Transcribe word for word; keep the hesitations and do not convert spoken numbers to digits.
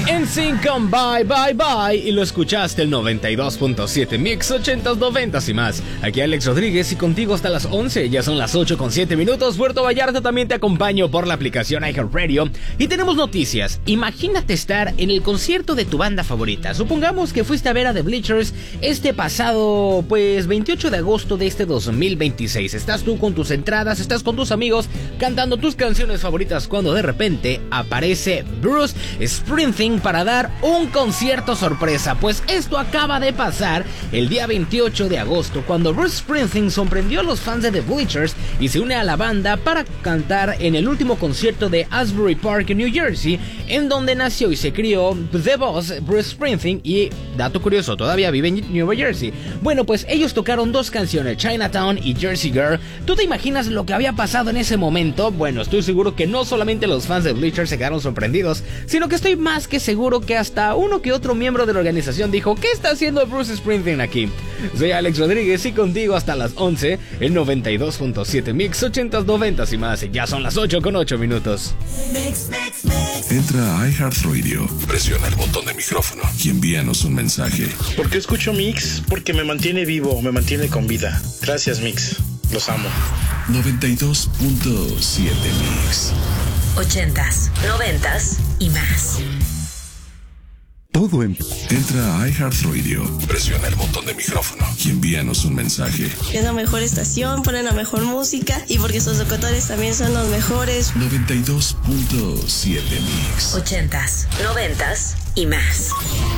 N Sync con Bye Bye Bye y lo escuchaste el noventa y dos punto siete Mix ochentas, noventas y más. Aquí Alex Rodríguez y contigo hasta las once, ya son las ocho con siete minutos. Puerto Vallarta también te acompaño por la aplicación iHeartRadio y tenemos noticias. Imagínate estar en el concierto de tu banda favorita. Supongamos que fuiste a ver a The Bleachers este pasado pues veintiocho de agosto de este dos mil veintiséis. Estás tú con tus entradas, estás con tus amigos cantando tus canciones favoritas cuando de repente aparece Bruce Springsteen para dar un concierto sorpresa. Pues esto acaba de pasar el día veintiocho de agosto, cuando Bruce Springsteen sorprendió a los fans de The Bleachers y se une a la banda para cantar en el último concierto de Asbury Park en New Jersey, en donde nació y se crió The Boss, Bruce Springsteen, y dato curioso, todavía vive en New Jersey. Bueno, pues ellos tocaron dos canciones, Chinatown y Jersey Girl. ¿Tú te imaginas lo que había pasado en ese momento? Bueno, estoy seguro que no solamente los fans de Bleachers se quedaron sorprendidos, sino que estoy más que seguro que hasta uno que otro miembro de la organización dijo: ¿qué está haciendo Bruce Springsteen aquí? Soy Alex Rodríguez y contigo hasta las once, el noventa y dos punto siete Mix ochentas, noventas y más. Ya son las ocho con ocho minutos. Entra a iHeartRadio, presiona el botón de micrófono y envíanos un mensaje. ¿Por qué escucho Mix? Porque me mantiene vivo, me mantiene con vida. Gracias, Mix. Los amo. noventa y dos punto siete Mix. Ochentas, noventas y más. Todo en... Entra a iHeartRadio, presiona el botón de micrófono y envíanos un mensaje. Es la mejor estación, ponen la mejor música y porque sus locutores también son los mejores. noventa y dos punto siete Mix. Ochentas, noventas y más.